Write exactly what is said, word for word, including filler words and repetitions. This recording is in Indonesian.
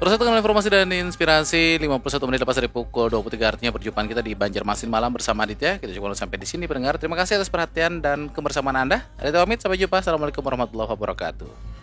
Terus dengan informasi dan inspirasi lima puluh satu menit lepas dari pukul dua puluh tiga, artinya perjumpaan kita di Banjarmasin malam bersama Aditya. Kita cukup sampai di sini pendengar. Terima kasih atas perhatian dan kebersamaan Anda. Aditya pamit, sampai jumpa. Assalamualaikum warahmatullahi wabarakatuh.